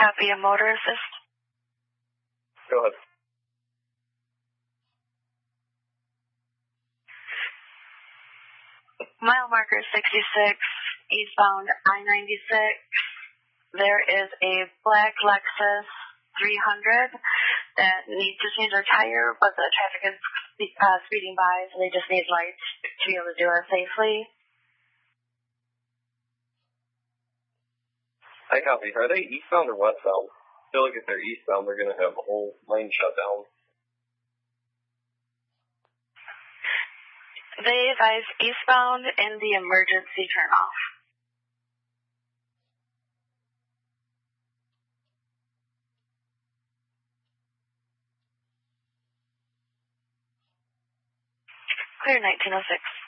Copy a motor assist. Go ahead. Mile marker 66, eastbound I-96. There is a black Lexus 300 that needs to change their tire, but the traffic is speeding by, so they just need lights to be able to do it safely. I copy. Are they eastbound or westbound? I feel like if they're eastbound, they're going to have the whole lane shut down. They advise eastbound in the emergency turnoff. Clear 1906.